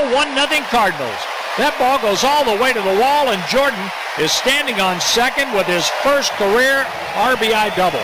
1-0 Cardinals. That ball goes all the way to the wall, and Jordan is standing on second with his first career RBI double.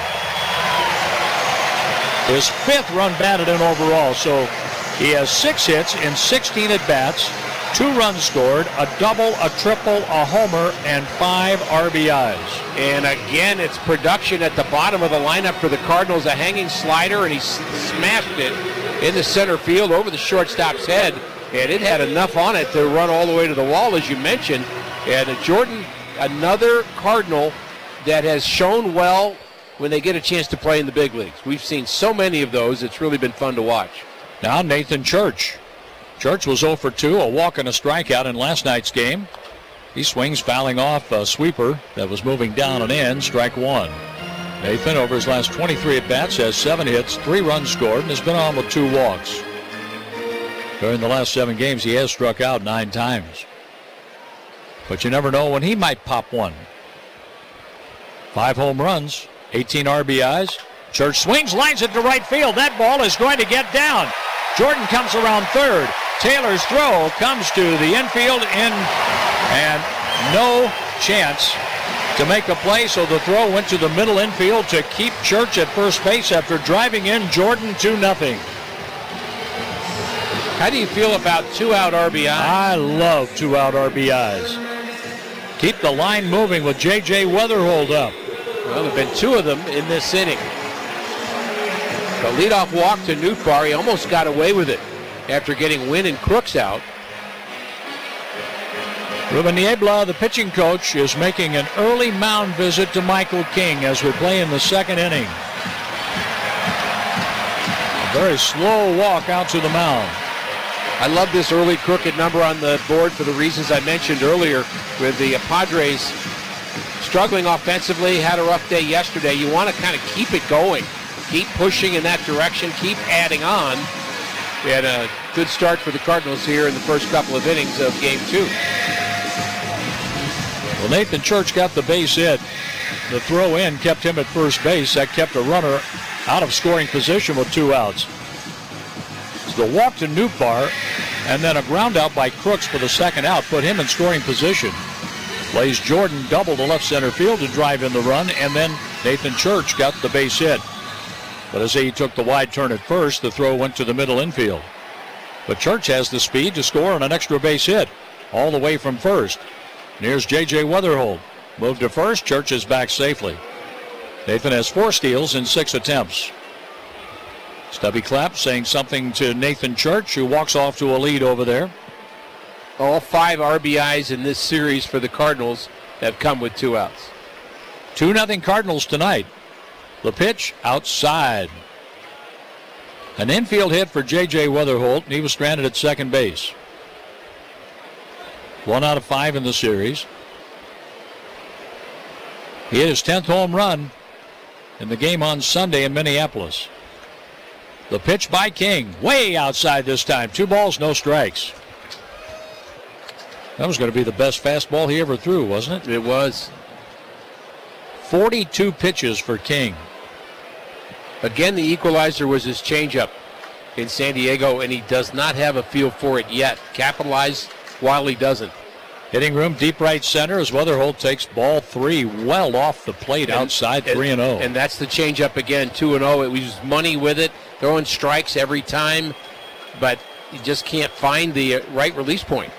His 5th run batted in overall, so he has 6 hits in 16 at-bats, 2 runs scored, a double, a triple, a homer, and 5 RBIs. And again, it's production at the bottom of the lineup for the Cardinals. A hanging slider, and he smashed it in the center field over the shortstop's head. And it had enough on it to run all the way to the wall, as you mentioned. And Jordan, another Cardinal that has shown well when they get a chance to play in the big leagues. We've seen so many of those. It's really been fun to watch. Now Nathan Church. Church was 0 for 2, a walk and a strikeout in last night's game. He swings, fouling off a sweeper that was moving down and in, strike 1. Nathan, over his last 23 at-bats, has 7 hits, 3 runs scored, and has been on with 2 walks. During the last 7 games, he has struck out 9 times. But you never know when he might pop one. 5 home runs, 18 RBIs. Church swings, lines it to right field. That ball is going to get down. Jordan comes around third. Taylor's throw comes to the infield and no chance to make a play, so the throw went to the middle infield to keep Church at first base after driving in Jordan 2-0. How do you feel about 2-out RBIs? I love 2-out RBIs. Keep the line moving with J.J. Weatherhold up. Well, there have been 2 of them in this inning. The leadoff walk to Nootbaar. He almost got away with it after getting Wynn and Crooks out. Ruben Niebla, the pitching coach, is making an early mound visit to Michael King as we play in the 2nd inning. A very slow walk out to the mound. I love this early crooked number on the board for the reasons I mentioned earlier, with the Padres struggling offensively, had a rough day yesterday. You want to kind of keep it going, keep pushing in that direction, keep adding on. We had a good start for the Cardinals here in the first couple of innings of Game 2. Well, Nathan Church got the base hit. The throw in kept him at first base. That kept a runner out of scoring position with 2 outs. So the walk to Nootbaar and then a ground out by Crooks for the 2nd out put him in scoring position. Blaze Jordan doubled to left center field to drive in the run, and then Nathan Church got the base hit. But as he took the wide turn at first, the throw went to the middle infield. But Church has the speed to score on an extra base hit all the way from first. And here's J.J. Weatherhold. Moved to first, Church is back safely. Nathan has 4 steals in 6 attempts. Stubby Clapp saying something to Nathan Church, who walks off to a lead over there. All 5 RBIs in this series for the Cardinals have come with 2 outs. 2-0 Cardinals tonight. The pitch outside. An infield hit for J.J. Weatherhold, and he was stranded at second base. 1 out of 5 in the series. He hit his 10th home run in the game on Sunday in Minneapolis. The pitch by King, way outside this time. 2 balls, no strikes. That was going to be the best fastball he ever threw, wasn't it? It was. 42 pitches for King. Again, the equalizer was his changeup in San Diego, and he does not have a feel for it yet. Capitalize while he doesn't. Hitting room deep right center as Weatherhold takes ball 3 well off the plate outside 3-0. And that's the changeup again, 2-0. It was money with it, throwing strikes every time, but you just can't find the right release point.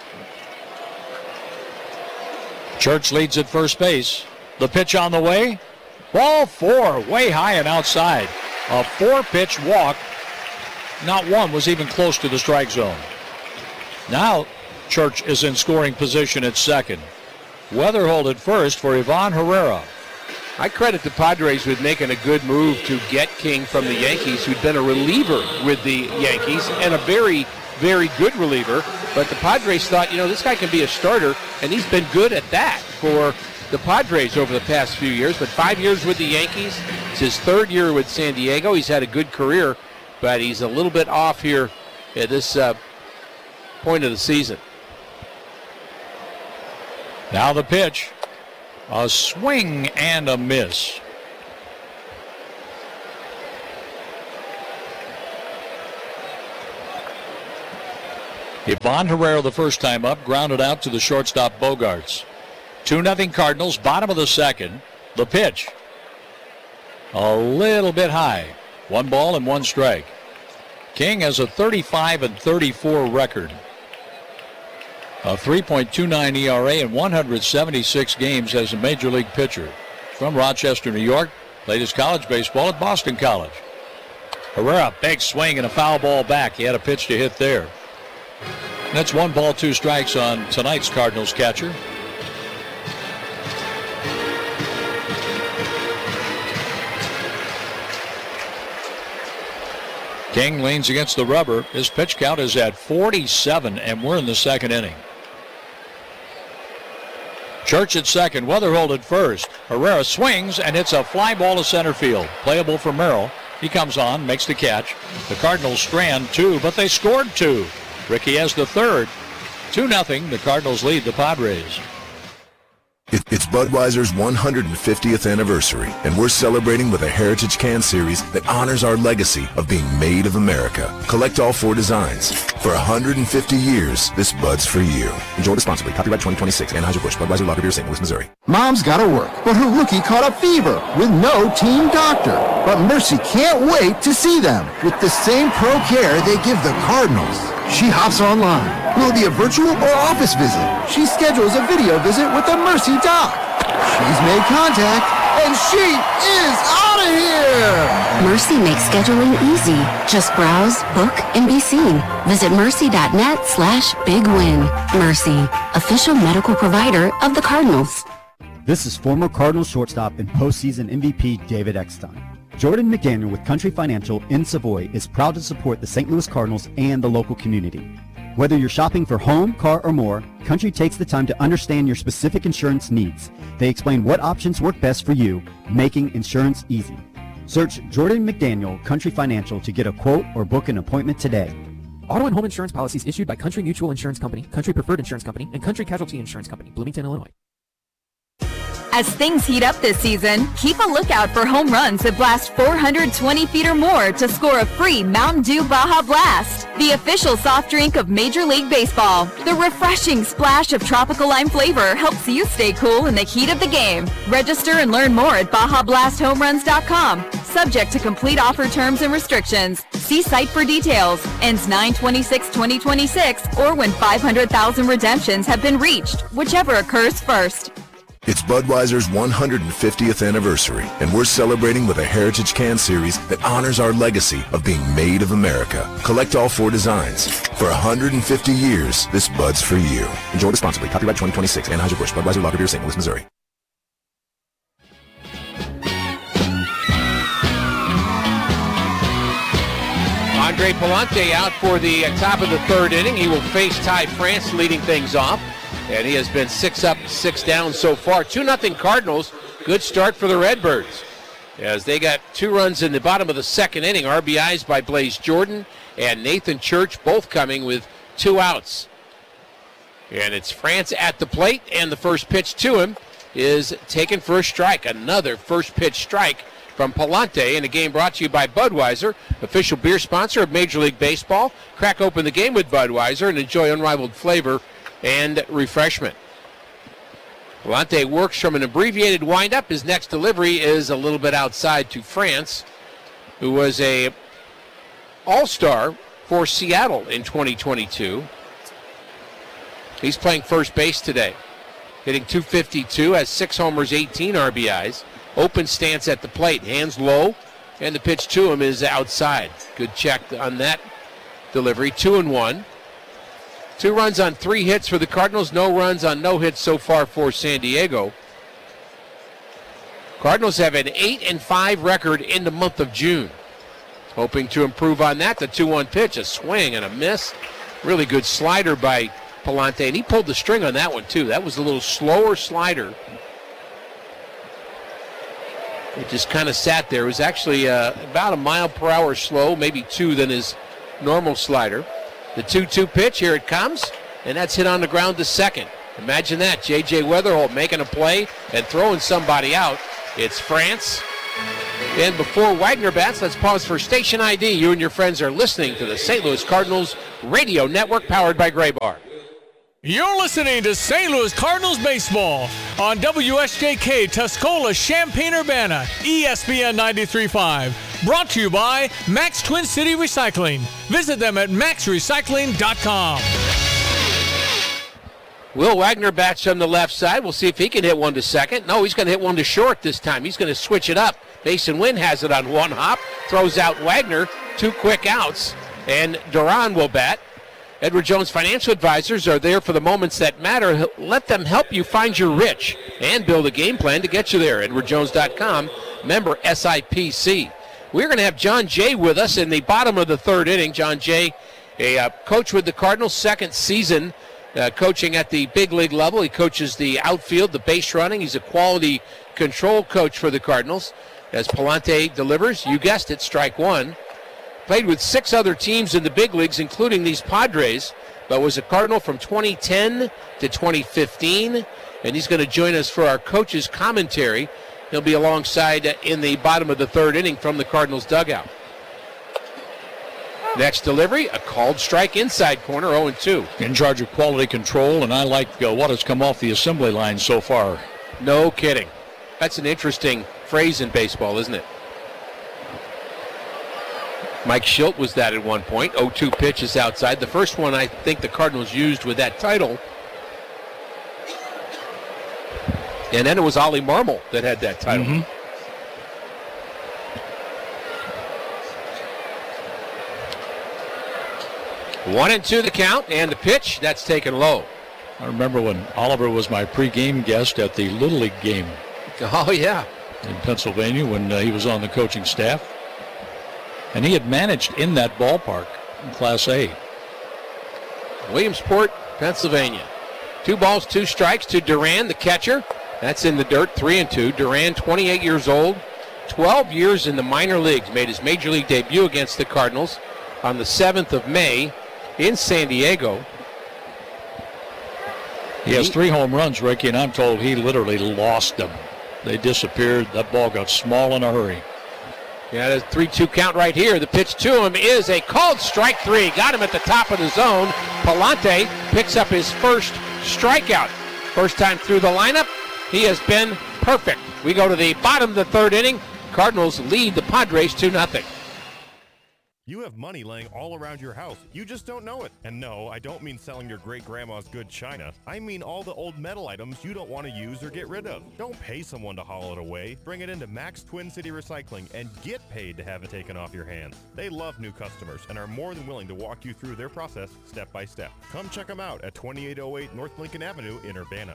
Church leads at first base. The pitch on the way. Ball 4, way high and outside. A 4-pitch walk. Not one was even close to the strike zone. Now Church is in scoring position at second. Weatherhold at first for Ivan Herrera. I credit the Padres with making a good move to get King from the Yankees, who'd been a reliever with the Yankees and a very, very good reliever. But the Padres thought, this guy can be a starter, and he's been good at that for the Padres over the past few years. But 5 years with the Yankees. It's his 3rd year with San Diego. He's had a good career, but he's a little bit off here at this point of the season. Now the pitch. A swing and a miss. Ivan Herrera the first time up, grounded out to the shortstop Bogarts. 2-0 Cardinals, bottom of the second. The pitch. A little bit high. 1 ball and 1 strike. King has a 35-34 record. A 3.29 ERA in 176 games as a major league pitcher. From Rochester, New York, played his college baseball at Boston College. Herrera, big swing and a foul ball back. He had a pitch to hit there. That's 1 ball, 2 strikes on tonight's Cardinals catcher. King leans against the rubber. His pitch count is at 47, and we're in the second inning. Church at second, Weatherhold at first. Herrera swings and hits a fly ball to center field. Playable for Merrill. He comes on, makes the catch. The Cardinals strand 2, but they scored 2. Ricky has the third. 2-0. The Cardinals lead the Padres. It's Budweiser's 150th anniversary, and we're celebrating with a Heritage Can Series that honors our legacy of being made of America. Collect all 4 designs. For 150 years, this Bud's for you. Enjoy responsibly. Copyright 2026. Anheuser-Busch. Budweiser Lager Beer, St. Louis, Missouri. Mom's gotta work, but her rookie caught a fever with no team doctor. But Mercy can't wait to see them with the same pro care they give the Cardinals. She hops online. Will it be a virtual or office visit? She schedules a video visit with the Mercy doc. She's made contact, and she is out of here! Mercy makes scheduling easy. Just browse, book, and be seen. Visit mercy.net/bigwin. Mercy, official medical provider of the Cardinals. This is former Cardinals shortstop and postseason MVP David Eckstein. Jordan McDaniel with Country Financial in Savoy is proud to support the St. Louis Cardinals and the local community. Whether you're shopping for home, car, or more, Country takes the time to understand your specific insurance needs. They explain what options work best for you, making insurance easy. Search Jordan McDaniel Country Financial to get a quote or book an appointment today. Auto and home insurance policies issued by Country Mutual Insurance Company, Country Preferred Insurance Company, and Country Casualty Insurance Company, Bloomington, Illinois. As things heat up this season, keep a lookout for home runs that blast 420 feet or more to score a free Mountain Dew Baja Blast, the official soft drink of Major League Baseball. The refreshing splash of tropical lime flavor helps you stay cool in the heat of the game. Register and learn more at BajaBlastHomeRuns.com. Subject to complete offer terms and restrictions. See site for details. Ends 9/26/2026 or when 500,000 redemptions have been reached, whichever occurs first. It's Budweiser's 150th anniversary, and we're celebrating with a Heritage Can Series that honors our legacy of being made of America. Collect all 4 designs. For 150 years, this Bud's for you. Enjoy responsibly. Copyright 2026. Anheuser-Busch. Budweiser Lager Beer, St. Louis, Missouri. Andre Pallante out for the top of the 3rd inning. He will face Ty France leading things off. And he has been 6 up, 6 down so far. 2-0 Cardinals. Good start for the Redbirds, as they got 2 runs in the bottom of the 2nd inning. RBIs by Blaze Jordan and Nathan Church, both coming with 2 outs. And it's France at the plate, and the first pitch to him is taken for a strike. Another first pitch strike from Pallante, in a game brought to you by Budweiser, official beer sponsor of Major League Baseball. Crack open the game with Budweiser and enjoy unrivaled flavor and refreshment. Pallante works from an abbreviated windup. His next delivery is a little bit outside to France, who was a all-star for Seattle in 2022. He's playing first base today, hitting .252, has 6 homers, 18 RBIs. Open stance at the plate, hands low, and the pitch to him is outside. Good check on that delivery. 2-1. 2 runs on 3 hits for the Cardinals. No runs on no hits so far for San Diego. Cardinals have an 8-5 record in the month of June. Hoping to improve on that. The 2-1 pitch, a swing and a miss. Really good slider by Pallante, and he pulled the string on that one too. That was a little slower slider. It just kind of sat there. It was actually about a mile per hour slow, maybe 2 than his normal slider. The 2-2 pitch, here it comes, and that's hit on the ground to second. Imagine that, J.J. Weatherhold making a play and throwing somebody out. It's France And before Wagner bats, let's pause for station ID. You and your friends are listening to the St. Louis Cardinals Radio Network, powered by Gray Bar. You're listening to St. Louis Cardinals baseball on WSJK Tuscola, Champaign-Urbana, ESPN 93.5. Brought to you by Max Twin City Recycling. Visit them at maxrecycling.com. Will Wagner bats from the left side. We'll see if he can hit one to second. No, he's going to hit one to short this time. He's going to switch it up. Mason Wynn has it on one hop, throws out Wagner, 2 quick outs, and Duran will bat. Edward Jones Financial Advisors are there for the moments that matter. Let them help you find your rich and build a game plan to get you there. EdwardJones.com, member SIPC. We're going to have John Jay with us in the bottom of the third inning. John Jay, a coach with the Cardinals, second season coaching at the big league level. He coaches the outfield, the base running. He's a quality control coach for the Cardinals. As Palante delivers, you guessed it, strike one. Played with 6 other teams in the big leagues, including these Padres, but was a Cardinal from 2010 to 2015, and he's going to join us for our coach's commentary. He'll be alongside in the bottom of the third inning from the Cardinals dugout. Next delivery, a called strike inside corner, 0-2. In charge of quality control, and I like what has come off the assembly line so far. No kidding. That's an interesting phrase in baseball, isn't it? Mike Schilt was that at one point. 0-2 pitch is outside. The first one I think the Cardinals used with that title. And then it was Ollie Marmol that had that title. Mm-hmm. 1-2 the count, and the pitch, that's taken low. I remember when Oliver was my pregame guest at the Little League game. Oh, yeah. In Pennsylvania when he was on the coaching staff. And he had managed in that ballpark in Class A. Williamsport, Pennsylvania. 2 balls, 2 strikes to Duran, the catcher. That's in the dirt, 3-2. Duran, 28 years old, 12 years in the minor leagues. Made his major league debut against the Cardinals on the 7th of May in San Diego. He has 3 home runs, Ricky, and I'm told he literally lost them. They disappeared. That ball got small in a hurry. Yeah, there's 3-2 count right here. The pitch to him is a called strike 3. Got him at the top of the zone. Palante picks up his first strikeout. First time through the lineup. He has been perfect. We go to the bottom of the third inning. Cardinals lead the Padres 2-0. You have money laying all around your house. You just don't know it. And no, I don't mean selling your great-grandma's good china. I mean all the old metal items you don't want to use or get rid of. Don't pay someone to haul it away. Bring it into Max Twin City Recycling and get paid to have it taken off your hands. They love new customers and are more than willing to walk you through their process step by step. Come check them out at 2808 North Lincoln Avenue in Urbana.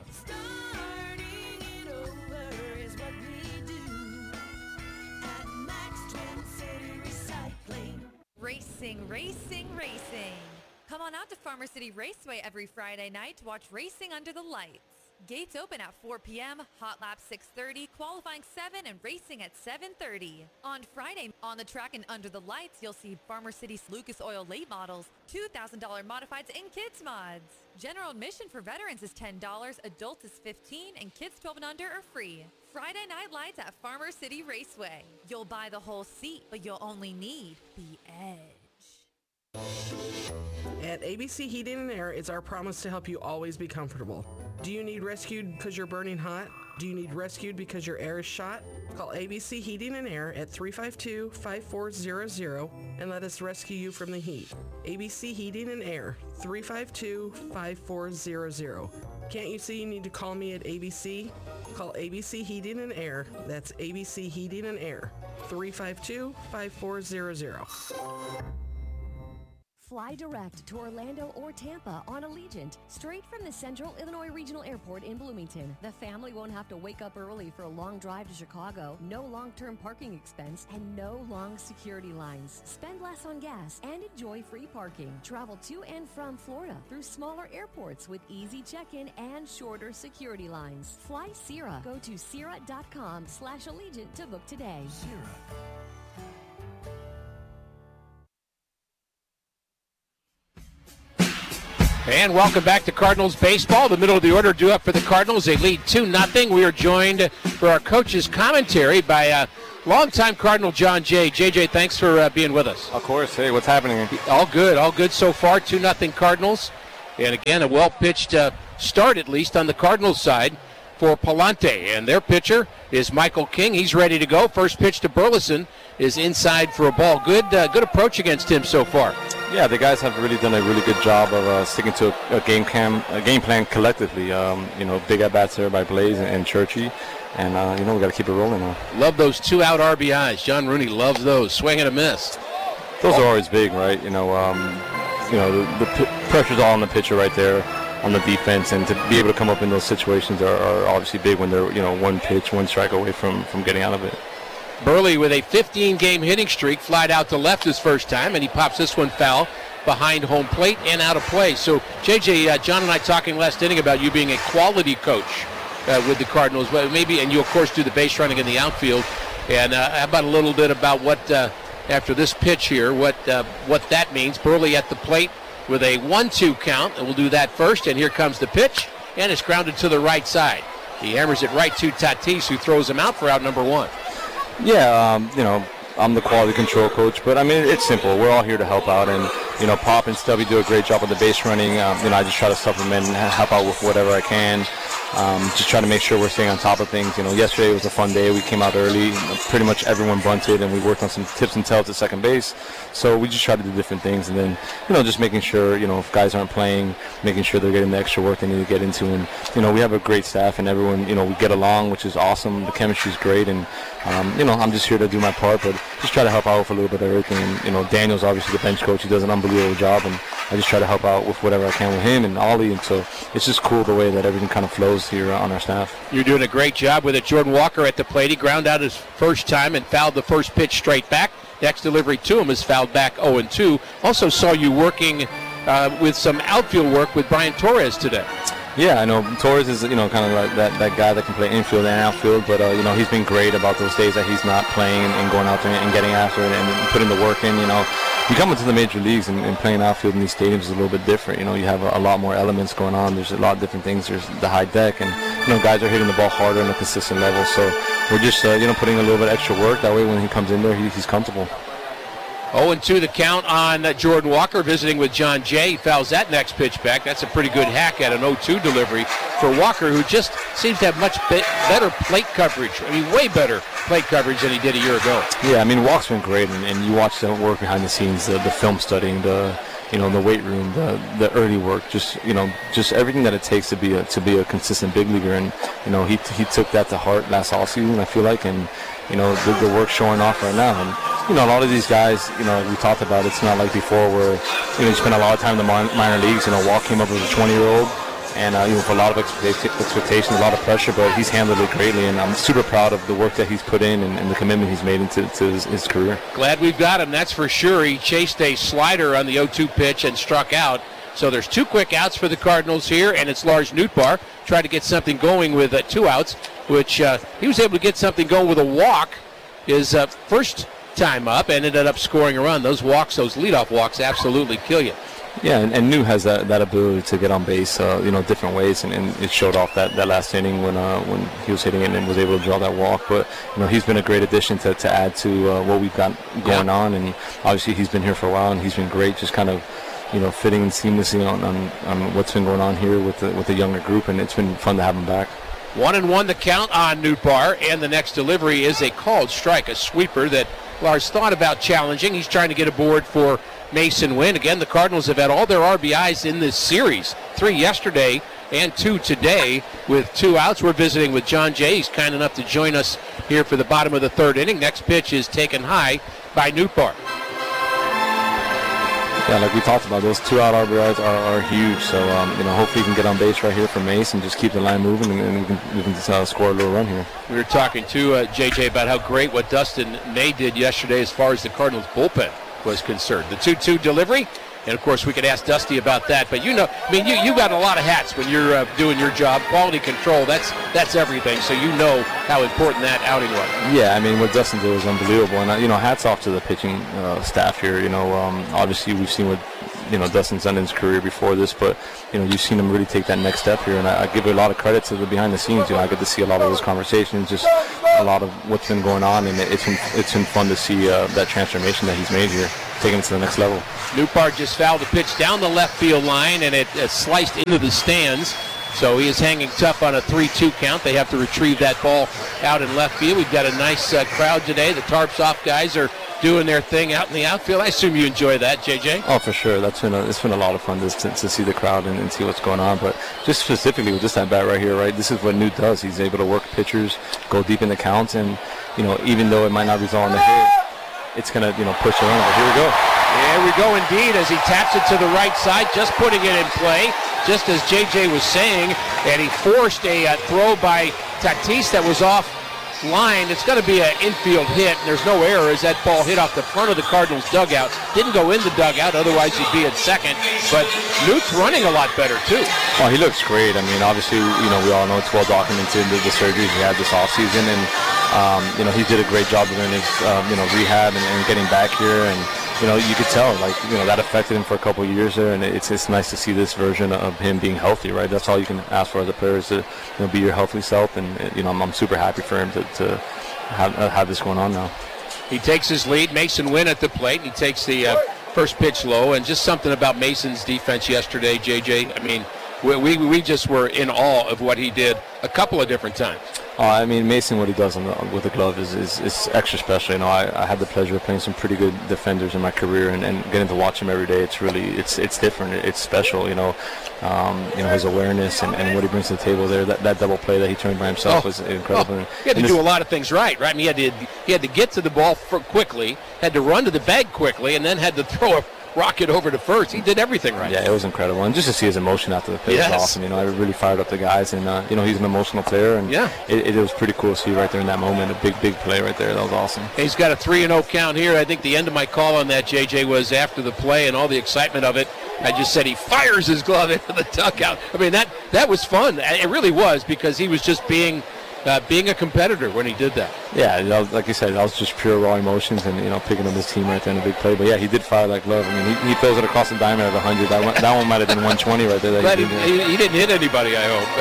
Racing, racing, racing. Come on out to Farmer City Raceway every Friday night to watch Racing Under the Lights. Gates open at 4 p.m., hot lap 6:30, qualifying 7 and racing at 7:30. On Friday, on the track and under the lights, you'll see Farmer City's Lucas Oil late models, $2,000 modifieds, and kids mods. General admission for veterans is $10, adults is $15, and kids 12 and under are free. Friday night lights at Farmer City Raceway. You'll buy the whole seat, but you'll only need the edge. At ABC Heating and Air, it's our promise to help you always be comfortable. Do you need rescued because you're burning hot? Do you need rescued because your air is shot? Call ABC Heating and Air at 352-5400 and let us rescue you from the heat. ABC Heating and Air, 352-5400. Can't you see you need to call me at ABC? Call ABC Heating and Air. That's ABC Heating and Air, 352-5400. Fly direct to Orlando or Tampa on Allegiant, straight from the Central Illinois Regional Airport in Bloomington. The family won't have to wake up early for a long drive to Chicago, no long-term parking expense, and no long security lines. Spend less on gas and enjoy free parking. Travel to and from Florida through smaller airports with easy check-in and shorter security lines. Fly Sierra. Go to Sierra.com/Allegiant to book today. Sierra. And welcome back to Cardinals baseball. The middle of the order due up for the Cardinals. They lead 2-0. We are joined for our coach's commentary by Longtime Cardinal John Jay. JJ, thanks for being with us. Of course. Hey, what's happening? All good so far. 2-0 Cardinals. And again, a well-pitched start, at least, on the Cardinals side for Palante. And their pitcher is Michael King. He's ready to go. First pitch to Burleson is inside for a ball. Good approach against him so far. Yeah, the guys have really done a really good job of sticking to a game plan collectively. Big at-bats there by Blaze and Churchy. And, we got to keep it rolling now. Love those 2-out RBIs. John Rooney loves those. Swing and a miss. Those are always big, right? The pressure's all on the pitcher right there on the defense. And to be able to come up in those situations are obviously big when they're, one pitch, one strike away from getting out of it. Burley with a 15-game hitting streak, flied out to left his first time, and he pops this one foul behind home plate and out of play. So, JJ, John and I talking last inning about you being a quality coach with the Cardinals, but maybe, and you of course do the base running in the outfield. And how about a little bit about what after this pitch here, what that means? Burley at the plate with a 1-2 count, and we'll do that first. And here comes the pitch, and it's grounded to the right side. He hammers it right to Tatis, who throws him out for out number 1. Yeah, I'm the quality control coach, but I mean, it's simple. We're all here to help out, and Pop and Stubby do a great job on the base running. I just try to supplement and help out with whatever I can. Just try to make sure we're staying on top of things. Yesterday was a fun day. We came out early. Pretty much everyone bunted, and we worked on some tips and tells at second base. So we just try to do different things, and then just making sure if guys aren't playing, making sure they're getting the extra work they need to get into. And we have a great staff, and everyone we get along, which is awesome. The chemistry's great, and I'm just here to do my part, but just try to help out with a little bit of everything. And Daniel's obviously the bench coach. He does an unbelievable job, and I just try to help out with whatever I can with him and Ollie. And so it's just cool the way that everything kind of flows here on our staff. You're doing a great job with it. Jordan Walker at the plate. He ground out his first time and fouled the first pitch straight back. Next delivery to him is fouled back 0-2. Also saw you working with some outfield work with Brian Torres today. Yeah, I know Torres is kind of like that guy that can play infield and outfield, but he's been great about those days that he's not playing and going out there and getting after it and putting the work in. You come into the major leagues and playing outfield in these stadiums is a little bit different. You have a lot more elements going on. There's a lot of different things. There's the high deck, and guys are hitting the ball harder on a consistent level. So we're just putting a little bit extra work. That way, when he comes in there, he's comfortable. 0-2 the count on Jordan Walker, visiting with John Jay. He fouls that next pitch back. That's a pretty good hack at an 0-2 delivery for Walker, who just seems to have much better plate coverage. I mean, way better plate coverage than he did a year ago. Yeah, I mean, Walk's been great, and you watch the work behind the scenes, the film studying, the weight room, the early work, just everything that it takes to be a consistent big leaguer. And he took that to heart last offseason, I feel like, and the work showing off right now. And a lot of these guys, like we talked about, it's not like before where you spend a lot of time in the minor leagues. Walk came up as a 20-year-old, and with a lot of expectations, a lot of pressure, but he's handled it greatly, and I'm super proud of the work that he's put in and the commitment he's made into his career. Glad we've got him, that's for sure. He chased a slider on the 0-2 pitch and struck out. So there's 2 quick outs for the Cardinals here, and it's Lars Nootbaar trying to get something going with 2 outs, which he was able to get something going with a walk his first time up and ended up scoring a run. Those walks, those leadoff walks, absolutely kill you. Yeah, and New has that ability to get on base, different ways, and it showed off that last inning when he was hitting it and was able to draw that walk. But he's been a great addition to add to what we've got going on, and obviously he's been here for a while, and he's been great, just kind of fitting in seamlessly on what's been going on here with the younger group, and it's been fun to have him back. 1-1 the count on Nootbaar, and the next delivery is a called strike, a sweeper that Lars thought about challenging. He's trying to get aboard for Mason Wynn. Again, the Cardinals have had all their RBIs in this series, 3 yesterday and 2 today with 2 outs. We're visiting with John Jay. He's kind enough to join us here for the bottom of the 3rd inning. Next pitch is taken high by Nootbaar. Yeah, like we talked about, those 2-out RBIs are huge. So, hopefully he can get on base right here for Mace and just keep the line moving, and we can score a little run here. We were talking to JJ about how great what Dustin May did yesterday as far as the Cardinals bullpen was concerned. The 2-2 delivery, and of course we could ask Dusty about that. But you got a lot of hats when you're doing your job. Quality control, that's everything. So how important that outing was. Yeah, I mean, what Dustin did was unbelievable, and hats off to the pitching staff here. Obviously we've seen what Dustin Zunden's career before this, but you've seen him really take that next step here, and I give a lot of credit to the behind the scenes. I get to see a lot of those conversations, just a lot of what's been going on, and it's been fun to see that transformation that he's made here, taking it to the next level. Newpart just fouled a pitch down the left field line, and it sliced into the stands. So he is hanging tough on a 3-2 count. They have to retrieve that ball out in left field. We've got a nice crowd today. The Tarps Off guys are doing their thing out in the outfield. I assume you enjoy that, JJ? Oh, for sure. It's been a lot of fun to see the crowd and see what's going on. But just specifically with this at bat right here, right? This is what Newt does. He's able to work pitchers, go deep in the counts, and even though it might not result in the hit, it's gonna push the runner. But here we go. There we go indeed as he taps it to the right side, just putting it in play, just as JJ was saying, and he forced a throw by Tatis that was off line. It's going to be an infield hit, and there's no error as that ball hit off the front of the Cardinals dugout. Didn't go in the dugout, otherwise he'd be at second, but Newt's running a lot better too. Oh, he looks great. I mean, obviously, we all know it's well documented the surgeries he had this offseason, and he did a great job during his rehab and getting back here, and you could tell that affected him for a couple of years there, and it's nice to see this version of him being healthy, right? That's all you can ask for as a player is to be your healthy self, and I'm super happy for him to have this going on now. He takes his lead. Mason Wynn at the plate, and he takes the first pitch low, and just something about Mason's defense yesterday, JJ. I mean, we just were in awe of what he did a couple of different times. I mean, Mason, what he does with the glove is extra special. I had the pleasure of playing some pretty good defenders in my career, and getting to watch him every day. It's different. It's special. His awareness and what he brings to the table there. That double play that he turned by himself was incredible. He had to do a lot of things right? I mean, he had to get to the ball quickly, had to run to the bag quickly, and then had to throw a rocket over to first. He did everything right. Yeah, it was incredible, and just to see his emotion after the play was awesome. I really fired up the guys, and he's an emotional player, and it was pretty cool to see right there in that moment. A big play right there. That was awesome. He's got a 3-0 count here. I think the end of my call on that, JJ, was after the play and all the excitement of it. I just said he fires his glove into the dugout. I mean, that was fun. It really was, because he was just being a competitor when he did that. Yeah, like you said, that was just pure raw emotions, and picking up his team right there in a big play. But yeah, he did fire that glove. I mean, he throws it across the diamond at 100. That one might have been 120 right there. But he didn't hit anybody, I hope.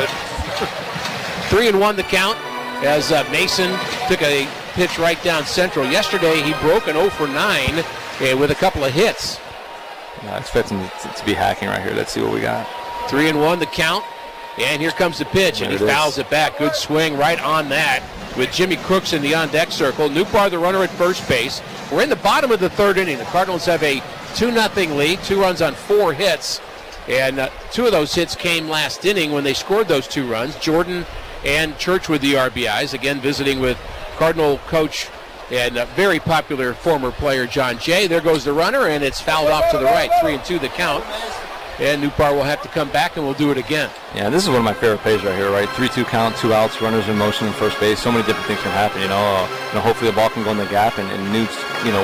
But 3-1 the count as Mason took a pitch right down central. Yesterday he broke an 0 for 9 with a couple of hits. I expect him to be hacking right here. Let's see what we got. 3-1 the count. And here comes the pitch, and he fouls it back. Good swing right on that with Jimmy Crooks in the on-deck circle. Newpart, the runner at first base. We're in the bottom of the third inning. The Cardinals have a 2-0 lead, 2 runs on 4 hits. And 2 of those hits came last inning when they scored those 2 runs. Jordan and Church with the RBIs. Again, visiting with Cardinal coach and very popular former player John Jay. There goes the runner, and it's fouled off to the right. 3-2 the count. And Newpart will have to come back, and we'll do it again. Yeah, this is one of my favorite plays right here, right? 3-2 count, 2 outs, runners in motion in first base. So many different things can happen, hopefully the ball can go in the gap, and Newt's,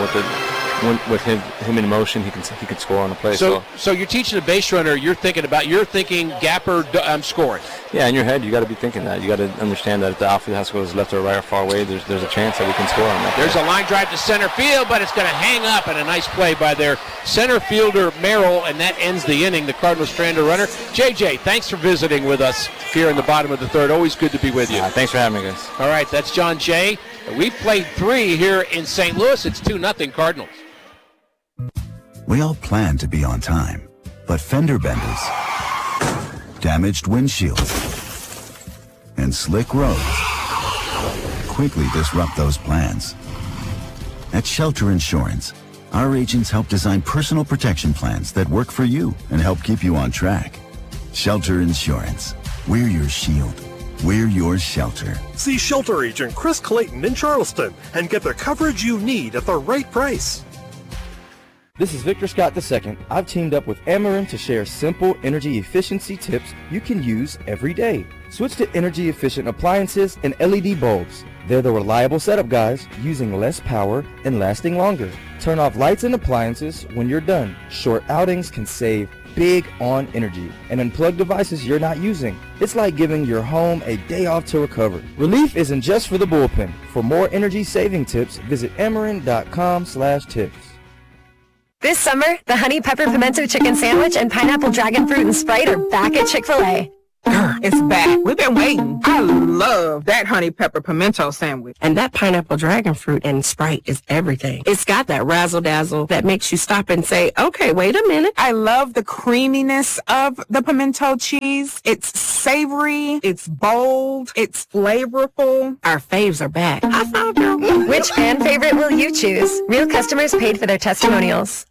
with him in motion, he can score on the play. So you're teaching a base runner. You're thinking gapper, I'm scoring. Yeah, in your head, you got to be thinking that. You got to understand that if the outfield has to go left or right or far away, there's a chance that we can score on that. There's a line drive to center field, but it's going to hang up, and a nice play by their center fielder Merrill, and that ends the inning. The Cardinals strand a runner. JJ, thanks for visiting with us here in the bottom of the third. Always good to be with you. Thanks for having me, guys. All right, that's John Jay. We've played 3 here in St. Louis. It's 2-0 Cardinals. We all plan to be on time, but fender benders, damaged windshields, and slick roads quickly disrupt those plans. At Shelter Insurance, our agents help design personal protection plans that work for you and help keep you on track. Shelter Insurance. We're your shield. We're your shelter. See Shelter Agent Chris Clayton in Charleston and get the coverage you need at the right price. This is Victor Scott II. I've teamed up with Ameren to share simple energy efficiency tips you can use every day. Switch to energy efficient appliances and LED bulbs. They're the reliable setup guys, using less power and lasting longer. Turn off lights and appliances when you're done. Short outings can save big on energy and unplug devices you're not using. It's like giving your home a day off to recover. Relief isn't just for the bullpen. For more energy saving tips, visit Ameren.com/tips. This summer, the Honey Pepper Pimento Chicken Sandwich and Pineapple Dragon Fruit and Sprite are back at Chick-fil-A. It's back. We've been waiting. I love that Honey Pepper Pimento Sandwich. And that Pineapple Dragon Fruit and Sprite is everything. It's got that razzle-dazzle that makes you stop and say, okay, wait a minute. I love the creaminess of the pimento cheese. It's savory. It's bold. It's flavorful. Our faves are back. High five, girl. Which fan favorite will you choose? Real customers paid for their testimonials.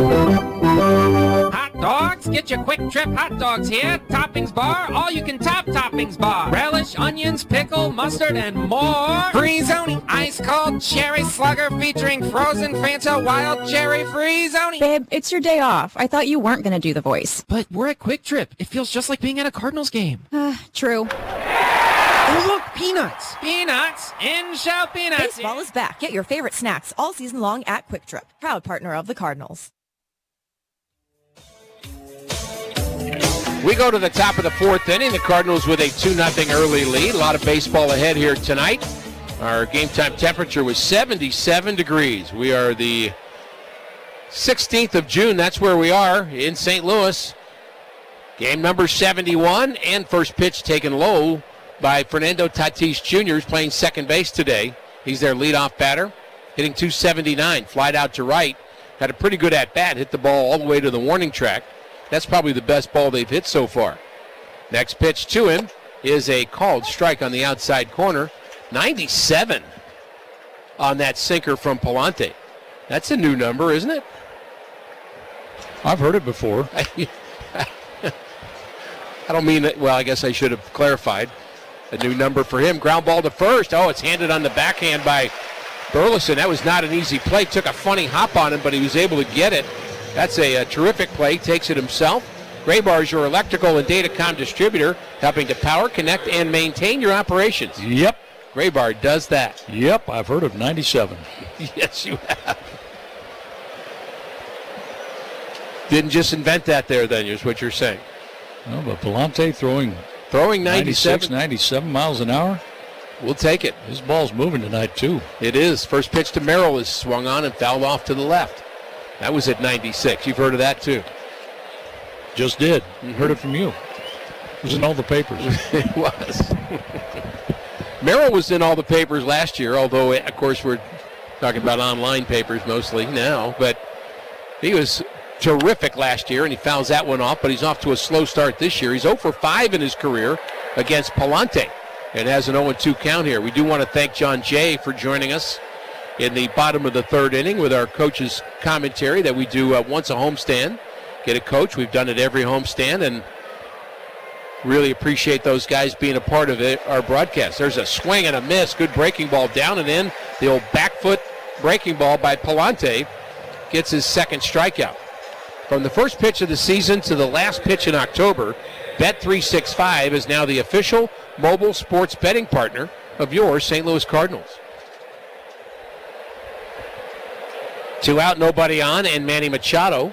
Hot dogs? Get your Quick Trip hot dogs here. Toppings bar, all you can top toppings bar. Relish, onions, pickle, mustard, and more. Free-zoni, ice cold cherry slugger featuring frozen Fanta wild cherry free-zoni. Babe, it's your day off. I thought you weren't going to do the voice. But we're at Quick Trip. It feels just like being at a Cardinals game. True. Oh, look, peanuts. Peanuts. In-shell peanuts. Baseball is back. Get your favorite snacks all season long at Quick Trip. Proud partner of the Cardinals. We go to the top of the fourth inning. The Cardinals with a 2-0 early lead. A lot of baseball ahead here tonight. Our game time temperature was 77 degrees. We are the 16th of June. That's where we are in St. Louis. Game number 71 and first pitch taken low by Fernando Tatis Jr. who's playing second base today. He's their leadoff batter, hitting .279, flied out to right. Had a pretty good at-bat, hit the ball all the way to the warning track. That's probably the best ball they've hit so far. Next pitch to him is a called strike on the outside corner. 97 on that sinker from Palante. That's a new number, isn't it? I've heard it before. I don't mean that. Well, I guess I should have clarified. A new number for him. Ground ball to first. Oh, it's handed on the backhand by Burleson. That was not an easy play. Took a funny hop on him, but he was able to get it. That's a terrific play. Takes it himself. Graybar is your electrical and datacom distributor, helping to power, connect, and maintain your operations. Yep. Graybar does that. Yep, I've heard of 97. Yes, you have. Didn't just invent that there, then, is what you're saying. No, but Palante throwing 96, 97 miles an hour. We'll take it. His ball's moving tonight, too. It is. First pitch to Merrill is swung on and fouled off to the left. That was at 96. You've heard of that, too. Just did. Heard it from you. It was in all the papers. It was. Merrill was in all the papers last year, although, of course, we're talking about online papers mostly now. But he was terrific last year, and he fouls that one off, but he's off to a slow start this year. He's 0 for 5 in his career against Palante and has an 0-2 count here. We do want to thank John Jay for joining us in the bottom of the third inning with our coach's commentary that we do once a homestand. Get a coach. We've done it every homestand, and really appreciate those guys being a part of it, our broadcast. There's a swing and a miss. Good breaking ball down and in. The old back foot breaking ball by Palante gets his second strikeout. From the first pitch of the season to the last pitch in October, Bet365 is now the official mobile sports betting partner of your St. Louis Cardinals. 2 out, nobody on, and Manny Machado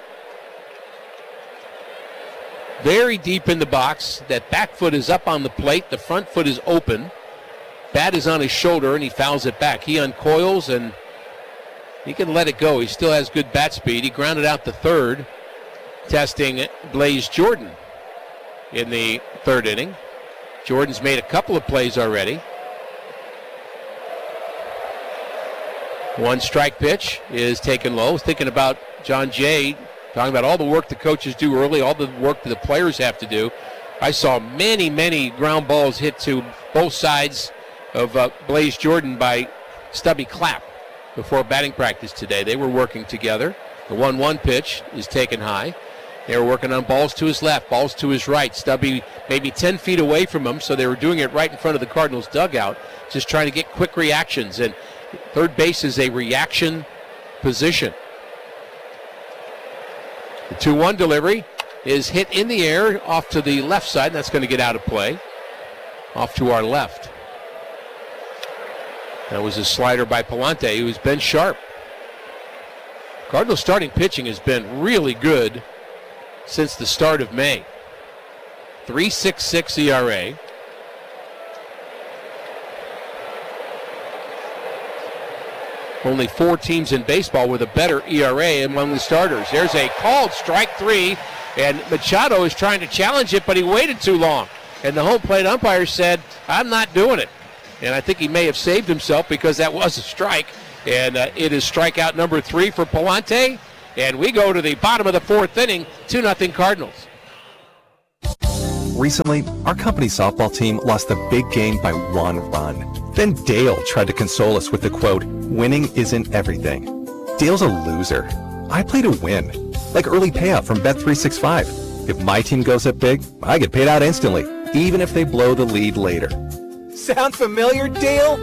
very deep in the box. That back foot is up on the plate. The front foot is open. Bat is on his shoulder, and he fouls it back. He uncoils, and he can let it go. He still has good bat speed. He grounded out the third, testing Blaze Jordan in the third inning. Jordan's made a couple of plays already. One strike pitch is taken low. Thinking about John Jay, talking about all the work the coaches do early, all the work that the players have to do. I saw many, many ground balls hit to both sides of Blaze Jordan by Stubby Clapp before batting practice today. They were working together. The 1-1 pitch is taken high. They were working on balls to his left, balls to his right. Stubby maybe 10 feet away from him, so they were doing it right in front of the Cardinals' dugout, just trying to get quick reactions. And third base is a reaction position. The 2-1 delivery is hit in the air off to the left side, and that's going to get out of play. Off to our left. That was a slider by Palante, who's been sharp. Cardinals starting pitching has been really good since the start of May. 3.66 ERA. Only 4 teams in baseball with a better ERA among the starters. There's a called strike 3, and Machado is trying to challenge it, but he waited too long. And the home plate umpire said, I'm not doing it. And I think he may have saved himself because that was a strike. And it is strikeout number 3 for Palante. And we go to the bottom of the 4th inning, 2-0 Cardinals. Recently, our company's softball team lost a big game by 1 run. Then Dale tried to console us with the quote, winning isn't everything. Dale's a loser. I play to win. Like early payout from Bet365. If my team goes up big, I get paid out instantly, even if they blow the lead later. Sound familiar, Dale?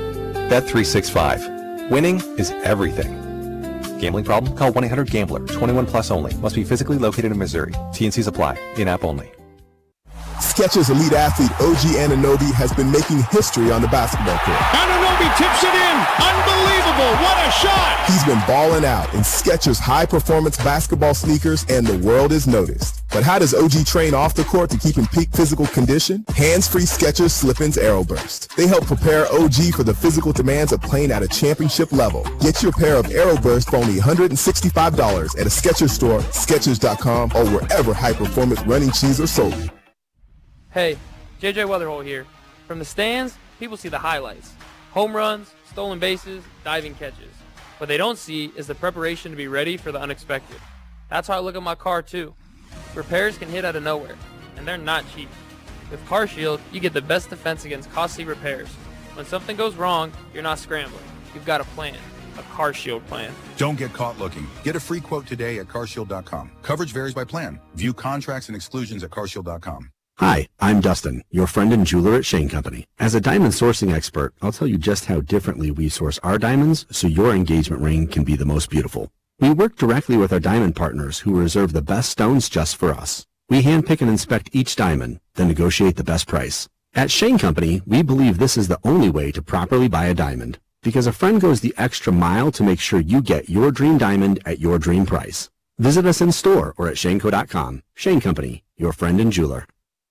Bet365. Winning is everything. Gambling problem? Call 1-800-GAMBLER. 21 plus only. Must be physically located in Missouri. T&Cs apply. In-app only. Skechers elite athlete OG Anunoby has been making history on the basketball court. Anunoby tips it in. Unbelievable. What a shot. He's been balling out in Skechers high-performance basketball sneakers, and the world is noticed. But how does OG train off the court to keep in peak physical condition? Hands-free Skechers Slip-ins Aeroburst. They help prepare OG for the physical demands of playing at a championship level. Get your pair of Aeroburst for only $165 at a Skechers store, Skechers.com, or wherever high-performance running shoes are sold. Hey, JJ Weatherholt here. From the stands, people see the highlights. Home runs, stolen bases, diving catches. What they don't see is the preparation to be ready for the unexpected. That's how I look at my car too. Repairs can hit out of nowhere, and they're not cheap. With CarShield, you get the best defense against costly repairs. When something goes wrong, you're not scrambling. You've got a plan. A CarShield plan. Don't get caught looking. Get a free quote today at carshield.com. Coverage varies by plan. View contracts and exclusions at carshield.com. Hi, I'm Dustin, your friend and jeweler at Shane Company. As a diamond sourcing expert, I'll tell you just how differently we source our diamonds so your engagement ring can be the most beautiful. We work directly with our diamond partners who reserve the best stones just for us. We handpick and inspect each diamond, then negotiate the best price. At Shane Company, we believe this is the only way to properly buy a diamond, because a friend goes the extra mile to make sure you get your dream diamond at your dream price. Visit us in store or at shaneco.com. Shane Company, your friend and jeweler.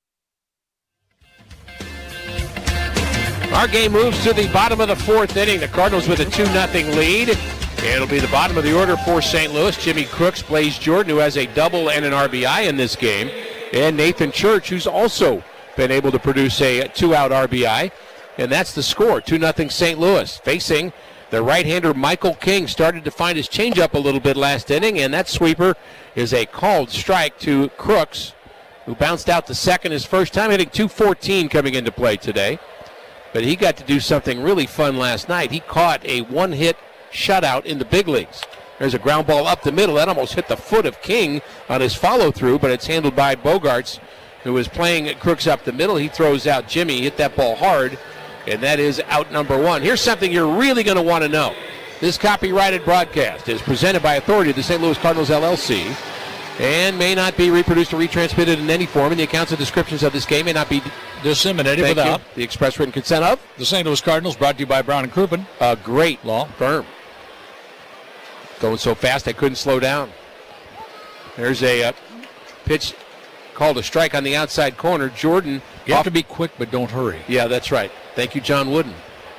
Our game moves to the bottom of the 4th inning. The Cardinals with a 2-0 lead. It'll be the bottom of the order for St. Louis. Jimmy Crooks, Blaze Jordan, who has a double and an RBI in this game, and Nathan Church, who's also been able to produce a 2-out RBI. And that's the score, 2-0 St. Louis. Facing the right-hander Michael King, started to find his changeup a little bit last inning, and that sweeper is a called strike to Crooks, who bounced out to second his first time, hitting .214 coming into play today. But he got to do something really fun last night. He caught a one-hit shutout in the big leagues. There's a ground ball up the middle. That almost hit the foot of King on his follow-through, but it's handled by Bogarts, who is playing Crooks up the middle. He throws out Jimmy, hit that ball hard, and that is out number 1. Here's something you're really going to want to know. This copyrighted broadcast is presented by authority of the St. Louis Cardinals, LLC, and may not be reproduced or retransmitted in any form, and the accounts and descriptions of this game may not be disseminated without the express written consent of the St. Louis Cardinals, brought to you by Brown and Crouppen. A great law firm. Going so fast I couldn't slow down. There's a pitch called a strike on the outside corner. Jordan. You have to be quick, but don't hurry. Yeah, that's right. Thank you, John Wooden.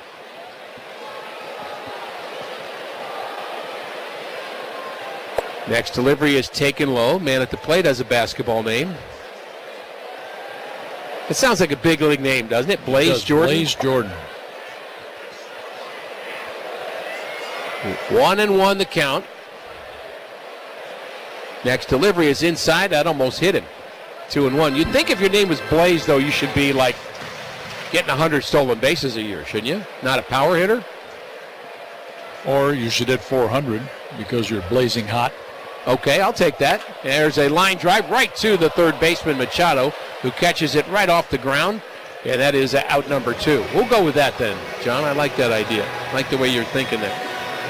Next delivery is taken low. Man at the plate has a basketball name. It sounds like a big league name, doesn't it? Blaze Jordan. Blaze Jordan. 1-1 the count. Next delivery is inside. That almost hit him. 2-1. You'd think if your name was Blaze, though, you should be like getting 100 stolen bases a year, shouldn't you? Not a power hitter? Or you should hit 400 because you're blazing hot. Okay, I'll take that. There's a line drive right to the third baseman, Machado, who catches it right off the ground, and that is out number 2. We'll go with that then, John. I like that idea. I like the way you're thinking there.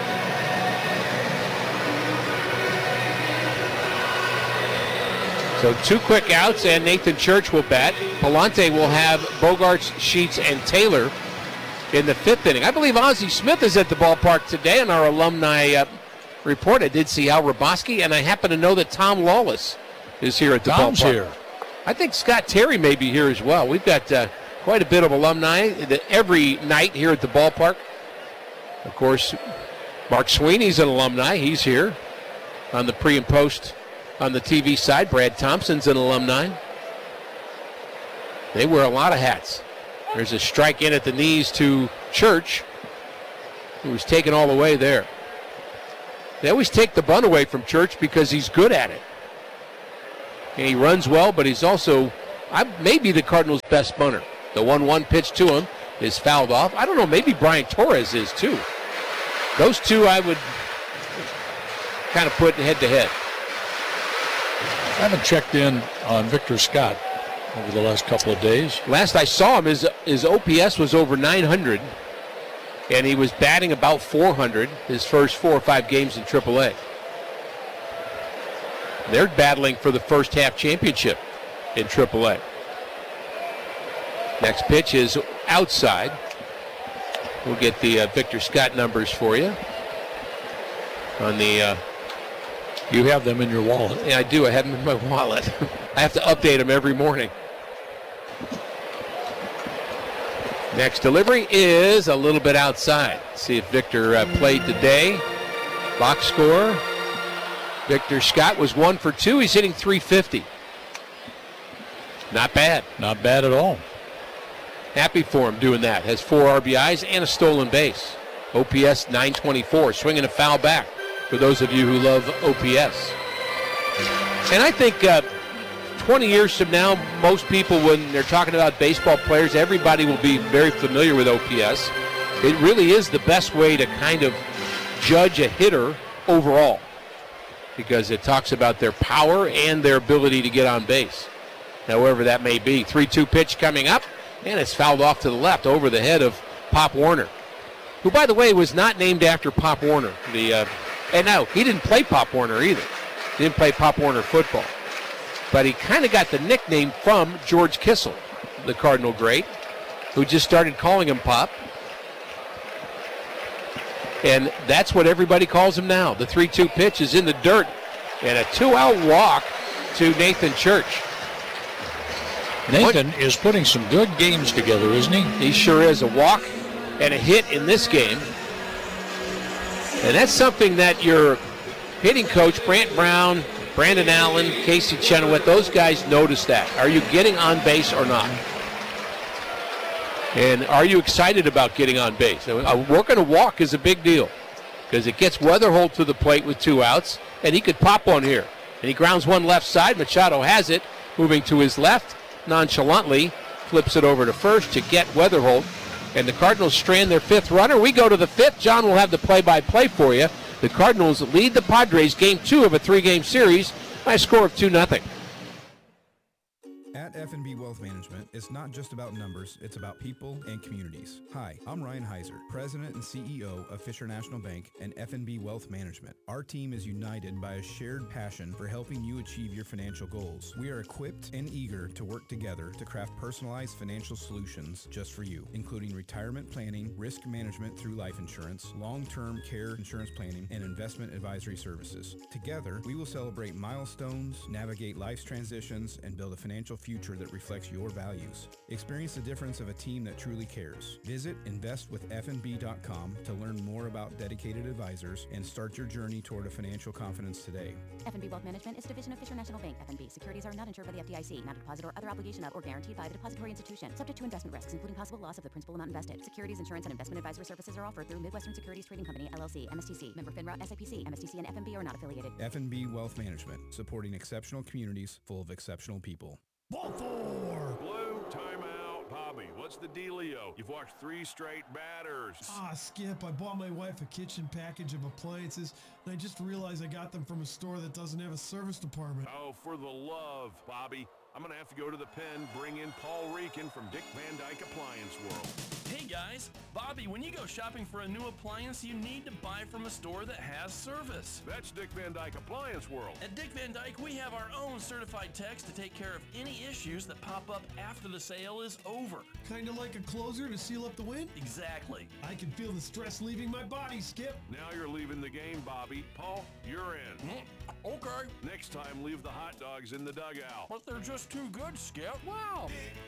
So 2 quick outs, and Nathan Church will bat. Palante will have Bogarts, Sheets, and Taylor in the 5th inning. I believe Ozzie Smith is at the ballpark today in our alumni report. I did see Al Raboski, and I happen to know that Tom Lawless is here at the Tom's ballpark. Here. I think Scott Terry may be here as well. We've got quite a bit of alumni every night here at the ballpark. Of course, Mark Sweeney's an alumni. He's here on the pre and post on the TV side. Brad Thompson's an alumni. They wear a lot of hats. There's a strike in at the knees to Church, who was taken all the way there. They always take the bunt away from Church because he's good at it. And he runs well, but he's also maybe the Cardinals' best bunter. The 1-1 pitch to him is fouled off. I don't know, maybe Brian Torres is too. Those two I would kind of put head to head. I haven't checked in on Victor Scott over the last couple of days. Last I saw him, his OPS was over 900, and he was batting about 400 his first 4 or 5 games in AAA. They're battling for the first half championship in AAA. Next pitch is outside. We'll get the Victor Scott numbers for you. On the, you have them in your wallet. Yeah, I do. I have them in my wallet. I have to update them every morning. Next delivery is a little bit outside. See if Victor played today. Box score. Victor Scott was 1 for 2. He's hitting .350. Not bad. Not bad at all. Happy for him doing that. Has 4 RBIs and a stolen base. OPS 924. Swinging a foul back for those of you who love OPS. And I think 20 years from now, most people, when they're talking about baseball players, everybody will be very familiar with OPS. It really is the best way to kind of judge a hitter overall, because it talks about their power and their ability to get on base, however that may be. 3-2 pitch coming up, and it's fouled off to the left over the head of Pop Warner, who, by the way, was not named after Pop Warner. And no, he didn't play Pop Warner either. He didn't play Pop Warner football. But he kind of got the nickname from George Kissel, the Cardinal great, who just started calling him Pop. And that's what everybody calls him now. The 3-2 pitch is in the dirt, and a 2-out walk to Nathan Church. Nathan is putting some good games together, isn't he? He sure is. A walk and a hit in this game. And that's something that your hitting coach, Brant Brown, Brandon Allen, Casey Chenoweth, those guys notice that. Are you getting on base or not? And are you excited about getting on base? Working a walk is a big deal because it gets Weatherholt to the plate with 2 outs, and he could pop one here. And he grounds one left side. Machado has it, moving to his left, nonchalantly flips it over to first to get Weatherholt. And the Cardinals strand their 5th runner. We go to the 5th. John will have the play-by-play for you. The Cardinals lead the Padres game 2 of a 3-game series by a score of 2-0. At F&B Wealth Management, it's not just about numbers, it's about people and communities. Hi, I'm Ryan Heiser, President and CEO of Fisher National Bank and F&B Wealth Management. Our team is united by a shared passion for helping you achieve your financial goals. We are equipped and eager to work together to craft personalized financial solutions just for you, including retirement planning, risk management through life insurance, long-term care insurance planning, and investment advisory services. Together, we will celebrate milestones, navigate life's transitions, and build a financial future that reflects your values. Experience the difference of a team that truly cares. Visit investwithfnb.com to learn more about dedicated advisors and start your journey toward a financial confidence today. F&B Wealth Management is a division of Fisher National Bank. F&B securities are not insured by the FDIC, not a deposit or other obligation of or guaranteed by the depository institution, subject to investment risks, including possible loss of the principal amount invested. Securities, insurance, and investment advisory services are offered through Midwestern Securities Trading Company, LLC, MSTC, member FINRA, SIPC, MSTC, and F&B are not affiliated. F&B Wealth Management, supporting exceptional communities full of exceptional people. Baltimore! Blue, timeout. Bobby, what's the dealio? You've watched 3 straight batters. Skip, I bought my wife a kitchen package of appliances, and I just realized I got them from a store that doesn't have a service department. Oh, for the love, Bobby. I'm going to have to go to the pen, bring in Paul Reekin from Dick Van Dyke Appliance World. Hey guys, Bobby, when you go shopping for a new appliance, you need to buy from a store that has service. That's Dick Van Dyke Appliance World. At Dick Van Dyke, we have our own certified techs to take care of any issues that pop up after the sale is over. Kinda like a closer to seal up the win? Exactly. I can feel the stress leaving my body, Skip. Now you're leaving the game, Bobby. Paul, you're in. Okay. Next time, leave the hot dogs in the dugout. But they're just too good, Skip. Wow.